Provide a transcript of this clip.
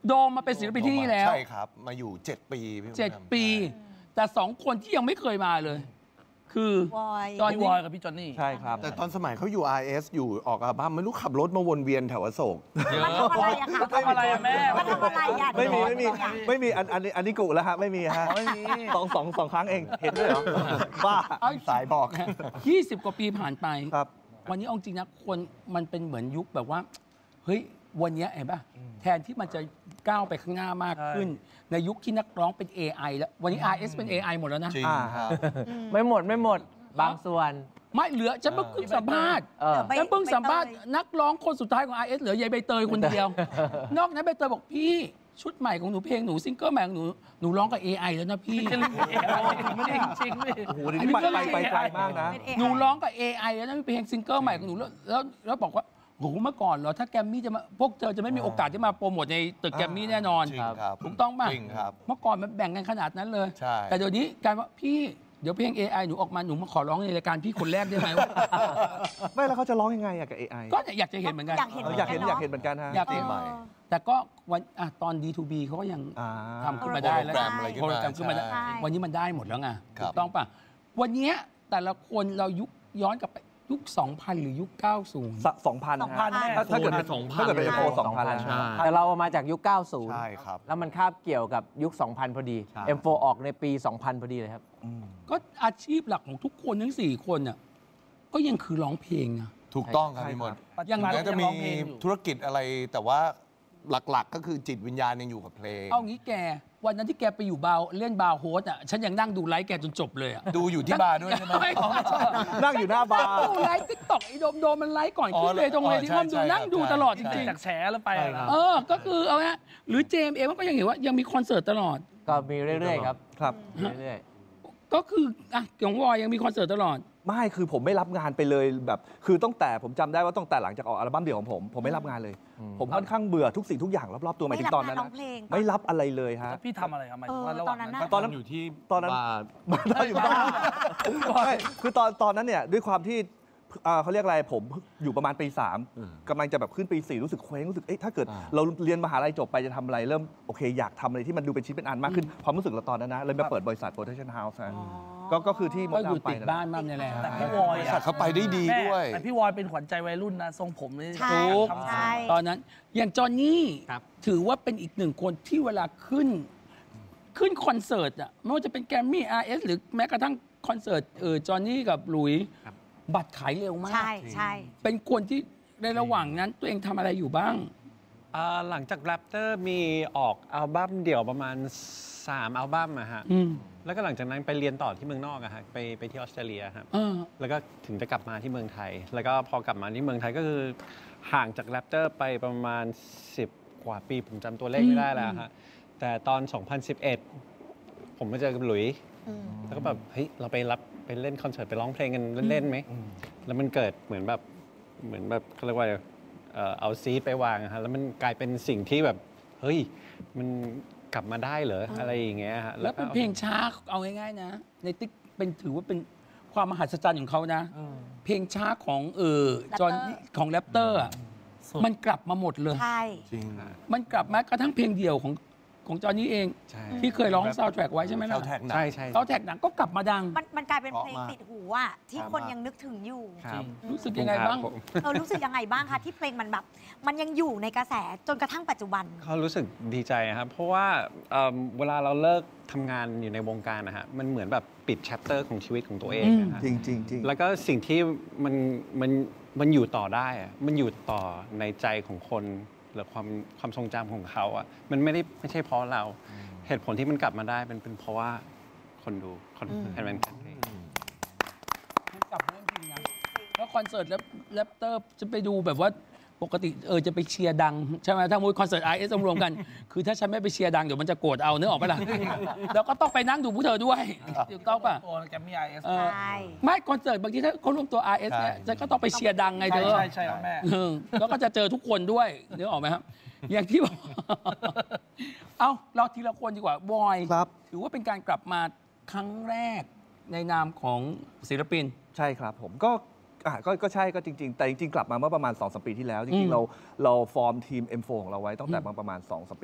โดมมาเป็นศิลปินที่นี่แล้วใช่ครับมาอยู่7 ปี 7 ปีแต่2 คนที่ยังไม่เคยมาเลยคือจอห์นวอยกับพี่จอนนี่ใช่ครับแต่ตอนสมัยเขาอยู่ RS อยู่ออกอัลบั้มไม่รู้ขับรถมาวนเวียนแถวอโศกมันทำอะไรอะคะทำอะไรอะแม่มันทำอะไรอะไม่มีอันนี้กุแล้วฮะไม่มีฮะสองครั้งเองเห็นด้วยเหรอบ้าสายบอก 20 กว่าปีผ่านไปวันนี้เอาจริงนะคนมันเป็นเหมือนยุคแบบว่าเฮ้ยวันนี้เห็นป่ะแทนที่มันจะก้าวไปข้างหน้ามากขึ้นในยุคที่นักร้องเป็น AI แล้ววันนี้ RS เป็น AI หมดแล้วนะไม่หมดบางส่วนไม่เหลือฉันเพิ่งสัมภาษณ์นักร้องคนสุดท้ายของ RS เหลือยายใบเตยคนเดียวนอกนั้นใบเตยบอกพี่ชุดใหม่ของหนูเพลงหนูซิงเกิลใหม่ของหนูร้องกับ AI แล้วนะพี่ไม่ได้จริงเลยโอ้โหนี่ไปไกลมากนะหนูร้องกับ AI แล้วนะเพลงซิงเกิลใหม่ของหนูแล้วบอกว่าโหเมื่อก่อนเหรอถ้าแกรมมี่จะมาพวกเธอจะไม่มีโอกาสที่มาโปรโมทในตึกแกรมมี่แน่นอนถูกต้องป่ะเมื่อก่อนมันแบ่งกันขนาดนั้นเลยแต่เดี๋ยวนี้การว่าพี่เดี๋ยวเพลง AI หนูออกมาหนูมาขอร้องในรายการพี่คนแรกได้ไหมไม่แล้วเขาจะร้องยังไงกับ AI ก็อยากจะเห็นเหมือนกันอยากเห็นเหมือนกันฮะอยากเห็นแต่ก็วันตอน D2B เขาก็ยังทำขึ้นมาได้แล้วโปรแกรมขึ้นมาได้วันนี้มันได้หมดแล้วไงถูกต้องป่ะวันนี้แต่ละคนเราย้อนกลับไปยุค 2000 หรือยุค 90 2000ถ้าเกิดเป็นโปร 2000 แต่เรามาจากยุค 90 ใช่ครับแล้วมันคาบเกี่ยวกับยุค 2000 พอดี M4 ออกในปี 2000 พอดีเลยครับก็อาชีพหลักของทุกคนทั้ง4 คนน่ะก็ยังคือร้องเพลงนะถูกต้องครับพี่มดยังจะมีธุรกิจอะไรแต่ว่าหลักๆก็คือจิตวิญญาณยังอยู่กับเพลงเอางี้แกวันนั้นที่แกไปอยู่เล่นบาร์โฮสอ่ะฉันยังนั่งดูไลฟ์แกจนจบเลยอ่ะดูอยู่ที่บาร์ด้วยใช่ไหมนั่งอยู่หน้าบาร์ดูไลฟ์ติ๊กต็อกไอ้โดมมันไลฟ์ก่อนขึ้นเลยตรงเลยที่ผมดูนั่งดูตลอดจริงๆจากแฉแล้วไปก็คือเอางี้หรือเจมเองก็ยังเห็นว่ายังมีคอนเสิร์ตตลอดก็มีเรื่อยๆครับเรื่อยๆก็คือของวอยยังมีคอนเสิร์ตตลอดไม่คือผมไม่รับงานไปเลยแบบคือตั้งแต่ผมจำได้ว่าตั้งแต่หลังจากออกอัลบั้มเดี่ยวของผมไม่รับงานเลยผมค่อนข้างเบื่อทุกสิ่งทุกอย่างรอบๆตัวหมายถึงตอนนั้นไม่รับอะไรเลยฮะพี่ทำอะไรครับตอนนั้นอยู่ที่ตอนนั้นอยู่บ้านคือตอนนั้นเนี่ยด้วยความที่เขาเรียกอะไรผมอยู่ประมาณปี 3กำลังจะแบบขึ้นปี 4รู้สึกเคว้งรู้สึกถ้าเกิดเราเรียนมหาลัยจบไปจะทำอะไรเริ่มโอเคอยากทำอะไรที่มันดูเป็นชิ้นเป็นอันมากขึ้นความรู้สึกเราตอนนั้นนะเลยมาเปิดบริษัท Production House ก็คือที่ก็อยู่ติดบ้านมั่งนี่แหละแต่พี่วอยเขาไปได้ดีด้วยแต่พี่วอยเป็นขวัญใจวัยรุ่นนะทรงผมนี่ถูกตอนนั้นอย่างจอห์นนี่ถือว่าเป็นอีกหนึ่งคนที่เวลาขึ้นคอนเสิร์ตอ่ะไม่ว่าจะเป็นแกรมมี่ RS หรือแม้กระทั่งคอนเสิร์ตจอห์นนี่กับหลุยบัตรขายเร็วมากใช่เป็นคนที่ในระหว่างนั้นตัวเองทำอะไรอยู่บ้างหลังจากแรปเตอร์มีออกอัลบั้มเดี่ยวประมาณ3 อัลบั้มอะฮะแล้วก็หลังจากนั้นไปเรียนต่อที่เมืองนอกอะฮะไปที่ออสเตรเลียครับแล้วก็ถึงจะกลับมาที่เมืองไทยแล้วก็พอกลับมาที่เมืองไทยก็คือห่างจากแรปเตอร์ไปประมาณ10 กว่าปีผมจำตัวเลขไม่ได้แล้วฮะแต่ตอน 2011 ผมมาเจอกับหลุยแล้วก็แบบเฮ้ยเราไปเล่นคอนเสิร์ตไปร้องเพลงกันเล่นๆไหมแล้วมันเกิดเหมือนแบบเขาเรียกว่าเอาซีดไปวางฮะแล้วมันกลายเป็นสิ่งที่แบบเฮ้ยมันกลับมาได้เหรออะไรอย่างเงี้ยฮะแล้วเป็นเพลงช้าเอาง่ายๆนะในติ๊กเป็นถือว่าเป็นความมหัศจรรย์ของเขานะเพลงช้าของจอห์นของแรปเตอร์มันกลับมาหมดเลยใช่จริงมันกลับมากระทั่งเพลงเดียวของจอห์นนี่เองที่เคยร้องซาวด์แทร็กไว้ใช่ไหมล่ะซาวด์แทร็กหนังก็กลับมาดังมันกลายเป็นเพลงติดหูอ่ะที่คนยังนึกถึงอยู่รู้สึกยังไงบ้างรู้สึกยังไงบ้างคะที่เพลงมันแบบมันยังอยู่ในกระแสจนกระทั่งปัจจุบันเขารู้สึกดีใจครับเพราะว่าเวลาเราเลิกทำงานอยู่ในวงการนะฮะมันเหมือนแบบปิดแชปเตอร์ของชีวิตของตัวเองนะฮะจริงแล้วก็สิ่งที่มันอยู่ต่อได้มันอยู่ต่อในใจของคนหรือความทรงจำของเขาอ่ะมันไม่ใช่เพราะเราเหตุผลที่มันกลับมาได้เป็นเพราะว่าคนดูแฟนเพลงมันกลับมาจริงนะแล้วคอนเสิร์ตแรปเตอร์จะไปดูแบบว่าปกติจะไปเชียร์ดังใช่ไหมถ้ามูดคอนเสิร์ต RS รวมกันคือถ้าฉันไม่ไปเชียร์ดังเดี๋ยวมันจะโกรธเอาเนื้อออกไปล่ะแล้วก็ต้องไปนั่งดูพวกเธอด้วยถูกต้องป่ะตัวแกรมมี่ RS ไม่คอนเสิร์ตบางทีถ้าเขารวมตัว RS เนี่ยฉันก็ต้องไปเชียร์ดังไงเธอใช่แม่แล้วก็จะเจอทุกคนด้วยเนื้อออกไหมครับอย่างที่บอกเอาเราทีละคนดีกว่าบอยถือว่าเป็นการกลับมาครั้งแรกในนามของศิลปินใช่ครับผมก็ใช่ก็จริงๆแต่จริงๆกลับมาเมื่อประมาณ 2-3 ปีที่แล้วจริงๆเราฟอร์มทีม M4 ของเราไว้ตั้งแต่ประมาณ 2-3 ปี